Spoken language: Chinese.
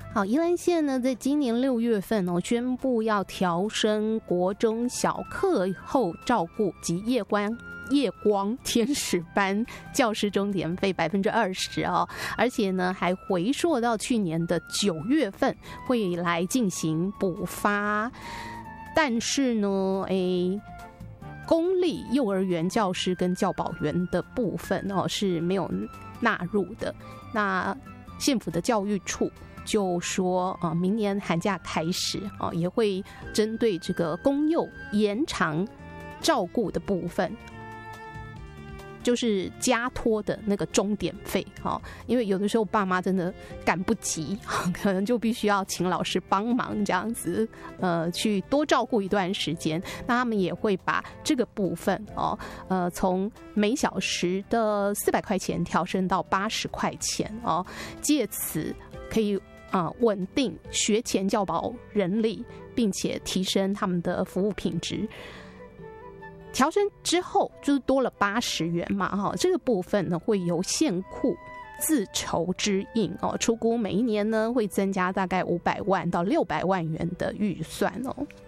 好，宜兰县呢，在今年6月份宣布要调升国中小课后照顾及夜光天使班教师钟点费20%哦，而且呢还回溯到去年的9月份会来进行补发，但是呢，公立幼儿园教师跟教保员的部分是没有纳入的。那县府的教育处就说明年寒假开始也会针对这个公幼延长照顾的部分，就是加托的那个钟点费，因为有的时候爸妈真的赶不及，可能就必须要请老师帮忙这样子，去多照顾一段时间。那他们也会把这个部分从每小时的400块钱调升到80块钱借此可以稳定学前教保人力，并且提升他们的服务品质。调升之后就是多了80元嘛，这个部分呢会由县库自筹支应初估每一年呢会增加大概500万到600万元的预算